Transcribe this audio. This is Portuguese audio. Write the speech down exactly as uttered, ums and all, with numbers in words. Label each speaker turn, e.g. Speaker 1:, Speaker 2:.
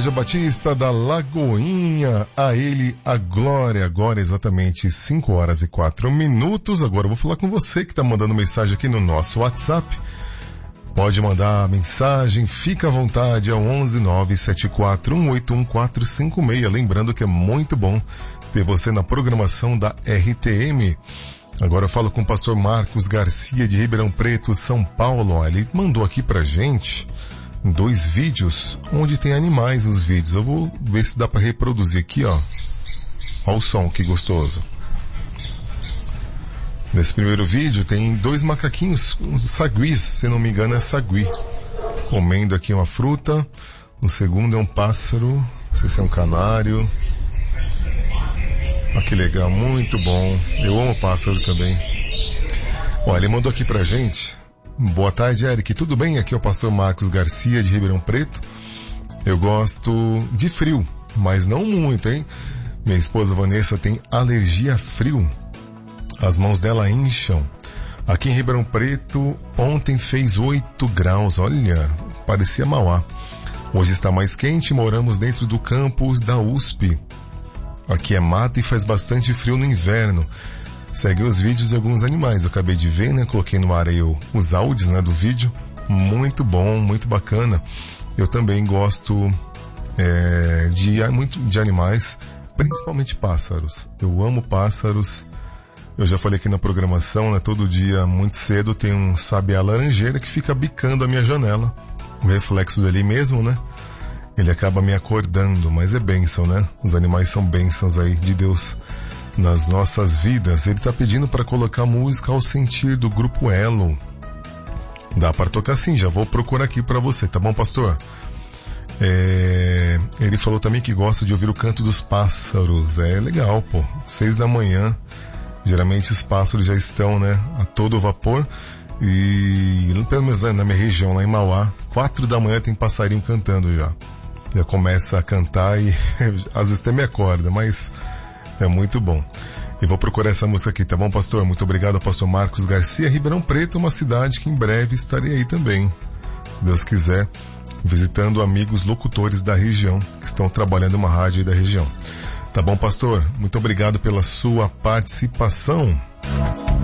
Speaker 1: Igreja Batista da Lagoinha, a ele a glória. Agora exatamente cinco horas e quatro minutos. Agora eu vou falar com você que está mandando mensagem aqui no nosso WhatsApp. Pode mandar mensagem, fica à vontade, é o onze nove sete quatro um oito um quatro cinco seis. Lembrando que é muito bom ter você na programação da R T M. Agora eu falo com o pastor Marcos Garcia de Ribeirão Preto, São Paulo. Ele mandou aqui pra gente dois vídeos onde tem animais nos vídeos. Eu vou ver se dá para reproduzir aqui, ó. Olha o som, que gostoso. Nesse primeiro vídeo tem dois macaquinhos, uns saguis, se não me engano é sagui, comendo aqui uma fruta. No segundo é um pássaro, não sei se é um canário. Olha que legal, muito bom. Eu amo pássaro também. Olha, ele mandou aqui pra gente. Boa tarde, Eric. Tudo bem? Aqui é o pastor Marcos Garcia de Ribeirão Preto. Eu gosto de frio, mas não muito, hein? Minha esposa Vanessa tem alergia a frio. As mãos dela incham. Aqui em Ribeirão Preto, ontem fez oito graus. Olha, parecia Mauá. Hoje está mais quente e moramos dentro do campus da U S P. Aqui é mato e faz bastante frio no inverno. Segue os vídeos de alguns animais. Eu acabei de ver, né? Coloquei no ar aí os áudios, né, do vídeo. Muito bom, muito bacana. Eu também gosto é, de, muito, de animais, principalmente pássaros. Eu amo pássaros. Eu já falei aqui na programação, né? Todo dia, muito cedo, tem um sabiá laranjeira que fica bicando a minha janela. O reflexo dele mesmo, né? Ele acaba me acordando, mas é bênção, né? Os animais são bênçãos aí de Deus nas nossas vidas. Ele tá pedindo para colocar música ao sentir do grupo Elo. Dá para tocar sim, já vou procurar aqui para você, tá bom, pastor? É... Ele falou também que gosta de ouvir o canto dos pássaros. É legal, pô. Seis da manhã. Geralmente os pássaros já estão, né, a todo vapor. E pelo menos na minha região, lá em Mauá, quatro da manhã tem passarinho cantando já. Já começa a cantar e às vezes até me acorda, mas é muito bom. E vou procurar essa música aqui, tá bom, pastor? Muito obrigado ao pastor Marcos Garcia. Ribeirão Preto, uma cidade que em breve estarei aí também, se Deus quiser, visitando amigos locutores da região, que estão trabalhando uma rádio aí da região. Tá bom, pastor? Muito obrigado pela sua participação.